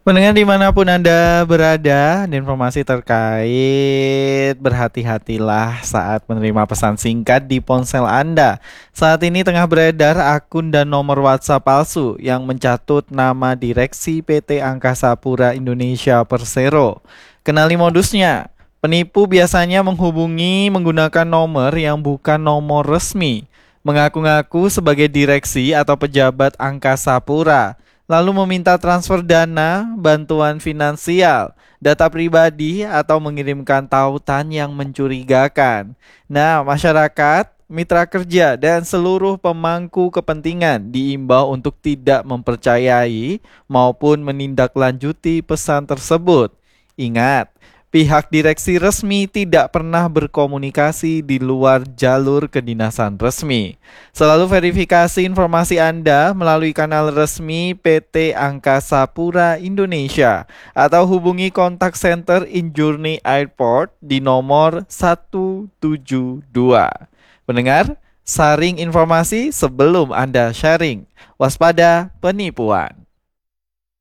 Pendengar dimanapun Anda berada, informasi terkait berhati-hatilah saat menerima pesan singkat di ponsel Anda. Saat ini tengah beredar akun dan nomor WhatsApp palsu yang mencatut nama Direksi PT Angkasa Pura Indonesia Persero. Kenali modusnya. Penipu biasanya menghubungi menggunakan nomor yang bukan nomor resmi, mengaku-ngaku sebagai direksi atau pejabat Angkasa Pura, lalu meminta transfer dana, bantuan finansial, data pribadi, atau mengirimkan tautan yang mencurigakan. Nah, masyarakat, mitra kerja, dan seluruh pemangku kepentingan diimbau untuk tidak mempercayai maupun menindaklanjuti pesan tersebut. Ingat, pihak direksi resmi tidak pernah berkomunikasi di luar jalur kedinasan resmi. Selalu verifikasi informasi Anda melalui kanal resmi PT Angkasa Pura Indonesia atau hubungi kontak center Injourney Airport di nomor 172. Pendengar, saring informasi sebelum Anda sharing. Waspada penipuan.